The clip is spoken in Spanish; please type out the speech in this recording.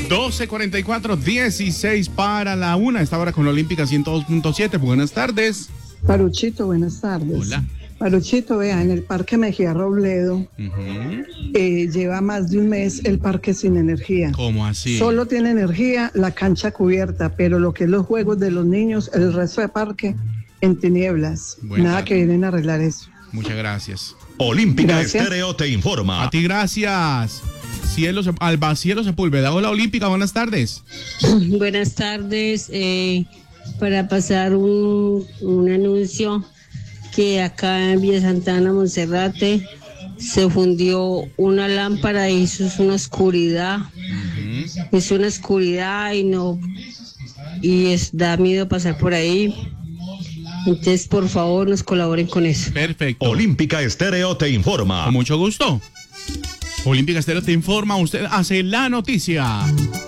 12:44, 16 para la 1. Esta hora con la Olímpica 102.7. Buenas tardes. Paruchito, buenas tardes. Hola. Paruchito, vea, en el Parque Mejía Robledo lleva más de un mes el parque sin energía. ¿Cómo así? Solo tiene energía la cancha cubierta, pero lo que es los juegos de los niños, el resto de parque en tinieblas. Nada que vienen a arreglar eso. Muchas gracias. Olímpica Estéreo te informa. A ti gracias. Cielo Sepúlveda. Hola Olímpica, buenas tardes. Buenas tardes. Para pasar un anuncio que acá en Villa Santana, Monserrate, se fundió una lámpara y eso es una oscuridad. Es una oscuridad y da miedo pasar por ahí. Entonces, por favor, nos colaboren con eso. Perfecto. Olímpica Estéreo te informa. Con mucho gusto. Olímpica Estéreo te informa. Usted hace la noticia.